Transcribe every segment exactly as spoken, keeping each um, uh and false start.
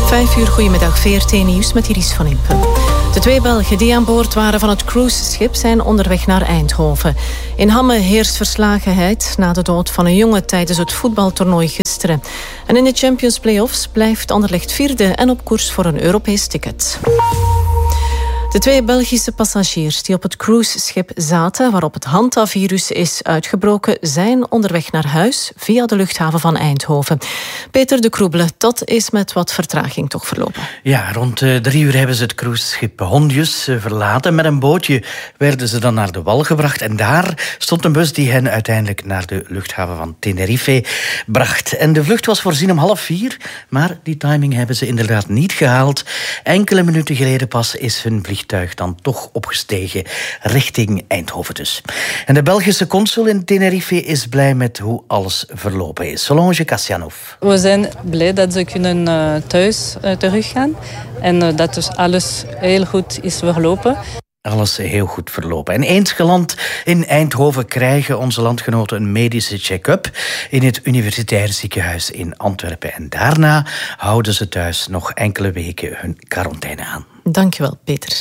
Vijf uur, goedemiddag, V R T Nieuws met Iris van Impen. De twee Belgen die aan boord waren van het cruiseschip zijn onderweg naar Eindhoven. In Hamme heerst verslagenheid na de dood van een jongen tijdens het voetbaltoernooi gisteren. En in de Champions Play-offs blijft Anderlecht vierde en op koers voor een Europees ticket. De twee Belgische passagiers die op het cruiseschip zaten waarop het hantavirus is uitgebroken, zijn onderweg naar huis via de luchthaven van Eindhoven. Peter de Kroebele, dat is met wat vertraging toch verlopen. Ja, rond uh, drie uur hebben ze het cruiseschip Hondius uh, verlaten. Met een bootje werden ze dan naar de wal gebracht en daar stond een bus die hen uiteindelijk naar de luchthaven van Tenerife bracht. En de vlucht was voorzien om half vier, maar die timing hebben ze inderdaad niet gehaald. Enkele minuten geleden pas is hun vliegtuig vliegtuig dan toch opgestegen richting Eindhoven dus. En de Belgische consul in Tenerife is blij met hoe alles verlopen is. Solange Kassianov. We zijn blij dat ze kunnen uh, thuis uh, teruggaan en uh, dat dus alles heel goed is verlopen. Alles heel goed verlopen. En eens geland in Eindhoven krijgen onze landgenoten een medische check-up in het Universitair Ziekenhuis in Antwerpen. En daarna houden ze thuis nog enkele weken hun quarantaine aan. Dankjewel, Peter.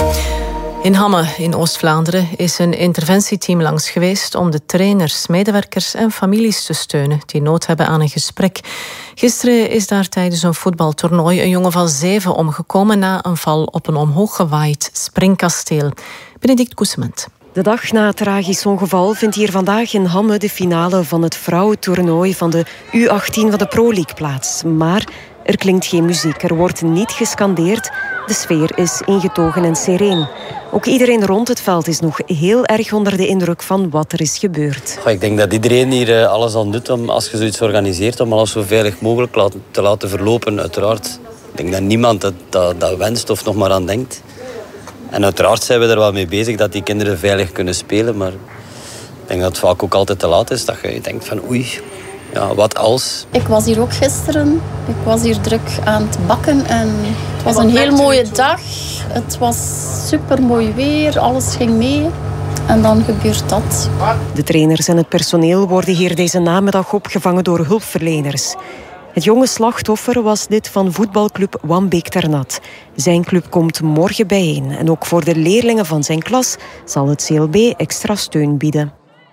In Hamme in Oost-Vlaanderen is een interventieteam langs geweest om de trainers, medewerkers en families te steunen die nood hebben aan een gesprek. Gisteren is daar tijdens een voetbaltoernooi een jongen van zeven omgekomen na een val op een omhoog gewaaid springkasteel. Benedict Koesement. De dag na het tragisch ongeval vindt hier vandaag in Hamme de finale van het vrouwentoernooi van de U achttien van de Pro League plaats. Maar er klinkt geen muziek, er wordt niet gescandeerd. De sfeer is ingetogen en sereen. Ook iedereen rond het veld is nog heel erg onder de indruk van wat er is gebeurd. Ik denk dat iedereen hier alles aan doet om, als je zoiets organiseert, om alles zo veilig mogelijk te laten verlopen, uiteraard. Ik denk dat niemand dat, dat, dat wenst of nog maar aan denkt. En uiteraard zijn we er wel mee bezig dat die kinderen veilig kunnen spelen, maar ik denk dat het vaak ook altijd te laat is. Dat je denkt van oei, ja, wat als? Ik was hier ook gisteren. Ik was hier druk aan het bakken en het was een heel mooie dag. Het was super mooi weer, alles ging mee. En dan gebeurt dat. De trainers en het personeel worden hier deze namiddag opgevangen door hulpverleners. Het jonge slachtoffer was dit van voetbalclub Wambeek Ternat. Zijn club komt morgen bijeen. En ook voor de leerlingen van zijn klas zal het C L B extra steun bieden.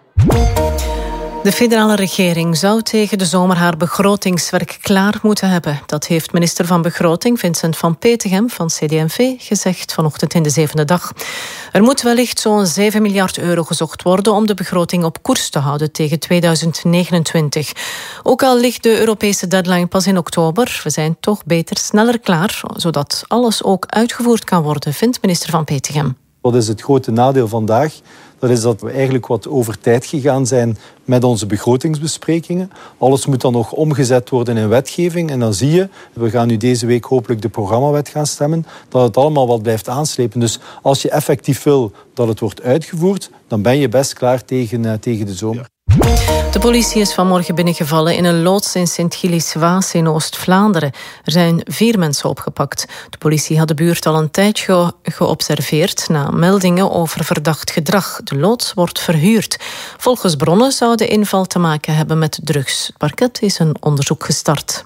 De federale regering zou tegen de zomer haar begrotingswerk klaar moeten hebben. Dat heeft minister van Begroting Vincent van Petegem van C D en V gezegd vanochtend in de zevende dag. Er moet wellicht zo'n zeven miljard euro gezocht worden om de begroting op koers te houden tegen tweeduizend negenentwintig. Ook al ligt de Europese deadline pas in oktober, we zijn toch beter sneller klaar, zodat alles ook uitgevoerd kan worden, vindt minister van Petegem. Wat is het grote nadeel vandaag? Dat is dat we eigenlijk wat over tijd gegaan zijn met onze begrotingsbesprekingen. Alles moet dan nog omgezet worden in wetgeving. En dan zie je, we gaan nu deze week hopelijk de programmawet gaan stemmen, dat het allemaal wat blijft aanslepen. Dus als je effectief wil dat het wordt uitgevoerd, dan ben je best klaar tegen, uh, tegen de zomer. De politie is vanmorgen binnengevallen in een loods in Sint-Gilles-Waas in Oost-Vlaanderen. Er zijn vier mensen opgepakt. De politie had de buurt al een tijd ge- geobserveerd na meldingen over verdacht gedrag. De loods wordt verhuurd. Volgens bronnen zou de inval te maken hebben met drugs. Het parket is een onderzoek gestart.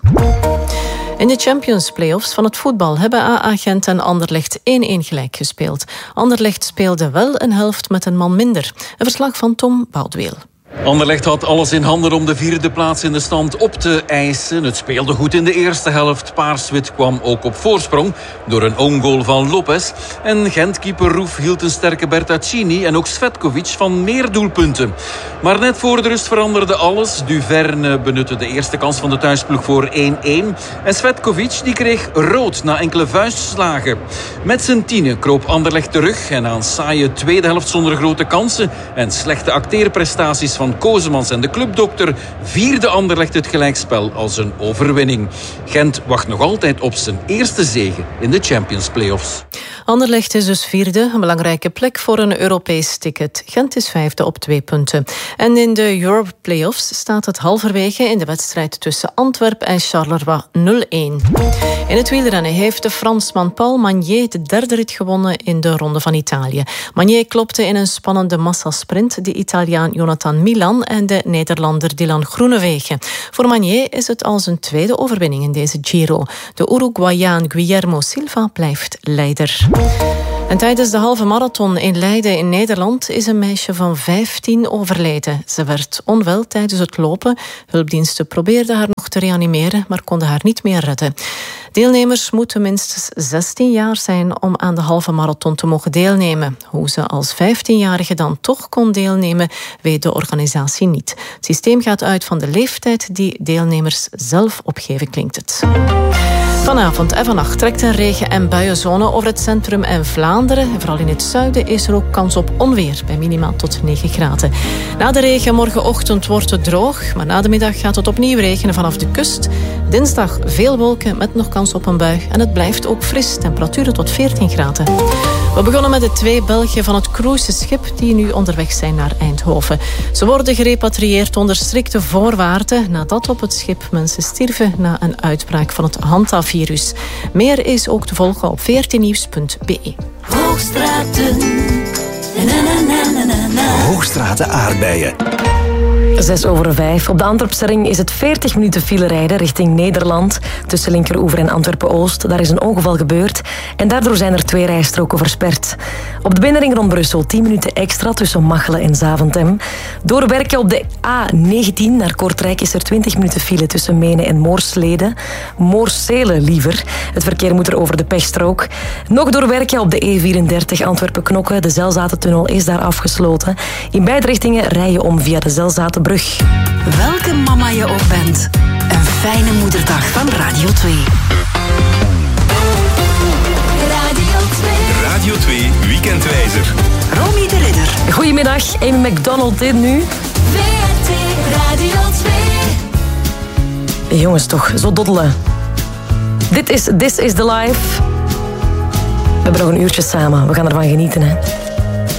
In de Champions Play-offs van het voetbal hebben A A Gent en Anderlecht één-één gelijk gespeeld. Anderlecht speelde wel een helft met een man minder. Een verslag van Tom Boudweel. Anderlecht had alles in handen om de vierde plaats in de stand op te eisen. Het speelde goed in de eerste helft. Paars-wit kwam ook op voorsprong door een own goal van Lopez. En Gent-keeper Roef hield een sterke Bertaccini en ook Svetkovic van meer doelpunten. Maar net voor de rust veranderde alles. Duverne benutte de eerste kans van de thuisploeg voor één-één. En Svetkovic die kreeg rood na enkele vuistslagen. Met zijn tienen kroop Anderlecht terug. En na een saaie tweede helft zonder grote kansen en slechte acteerprestaties van Kozemans en de clubdokter vierde Anderlecht het gelijkspel als een overwinning. Gent wacht nog altijd op zijn eerste zege in de Champions Play-offs. Anderlecht is dus vierde, een belangrijke plek voor een Europees ticket. Gent is vijfde op twee punten. En in de Europe Play-offs staat het halverwege in de wedstrijd tussen Antwerpen en Charleroi nul-één. In het wielrennen heeft de Fransman Paul Magnier de derde rit gewonnen in de Ronde van Italië. Magnier klopte in een spannende massasprint de Italiaan Jonathan Mir Milan en de Nederlander Dylan Groenewegen. Voor Magnier is het al zijn tweede overwinning in deze Giro. De Uruguayaan Guillermo Silva blijft leider. En tijdens de halve marathon in Leiden in Nederland is een meisje van vijftien overleden. Ze werd onwel tijdens het lopen. Hulpdiensten probeerden haar nog te reanimeren, maar konden haar niet meer redden. Deelnemers moeten minstens zestien jaar zijn om aan de halve marathon te mogen deelnemen. Hoe ze als vijftienjarige dan toch kon deelnemen, weet de organisatie niet. Het systeem gaat uit van de leeftijd die deelnemers zelf opgeven, klinkt het. Vanavond en vannacht trekt een regen- en buienzone over het centrum en Vlaanderen. Vooral in het zuiden is er ook kans op onweer, bij minimaal tot negen graden. Na de regen morgenochtend wordt het droog, maar na de middag gaat het opnieuw regenen vanaf de kust. Dinsdag veel wolken met nog kans op een bui. En het blijft ook fris, temperaturen tot veertien graden. We begonnen met de twee Belgen van het cruiseschip die nu onderweg zijn naar Eindhoven. Ze worden gerepatrieerd onder strikte voorwaarden nadat op het schip mensen stierven na een uitbraak van het Hanta-virus. Meer is ook te volgen op veertien nieuws punt b e. Hoogstraten. Na, na, na, na, na, na. Hoogstraten aardbeien. Zes over vijf. Op de Antwerpse ring is het veertig minuten file rijden richting Nederland. Tussen Linkeroever en Antwerpen-Oost. Daar is een ongeval gebeurd. En daardoor zijn er twee rijstroken versperd. Op de binnenring rond Brussel tien minuten extra tussen Machelen en Zaventem. Doorwerken op de A negentien naar Kortrijk is er twintig minuten file tussen Menen en Moorsleden. Moorsele liever. Het verkeer moet er over de pechstrook. Nog doorwerken op de E vierendertig Antwerpen-Knokke. De Zelzatentunnel is daar afgesloten. In beide richtingen rij je om via de Zelzatenbrug. Welke mama je ook bent, een fijne moederdag van Radio twee. Radio twee. Radio twee Weekendwijzer. Romy de Ridder. Goedemiddag, Amy McDonald dit nu. V R T Radio twee. Jongens toch, zo doddelen. Dit is This is the Life. We hebben nog een uurtje samen, we gaan ervan genieten hè.